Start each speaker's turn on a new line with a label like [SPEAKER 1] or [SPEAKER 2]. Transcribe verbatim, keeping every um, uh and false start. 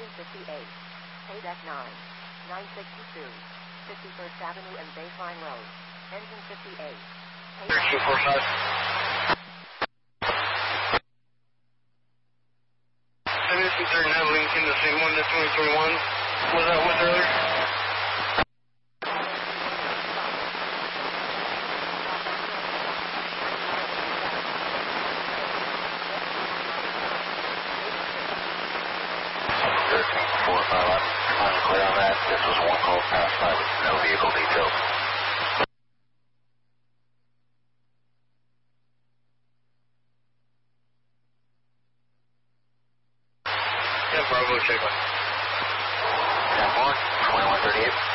[SPEAKER 1] Engine fifty-eight. Paydeck nine. nine sixty-two. fifty-first Avenue and Baseline Road. Engine fifty-eight.
[SPEAKER 2] two four five. seventy-two thirty-nine Lincoln, the same one that twenty twenty-one was out with earlier.
[SPEAKER 3] thirteen four five, I'm clear on that. This was one call past five with no vehicle details.
[SPEAKER 2] Yeah, Bravo, check one.
[SPEAKER 3] ten four, twenty-one thirty-eight.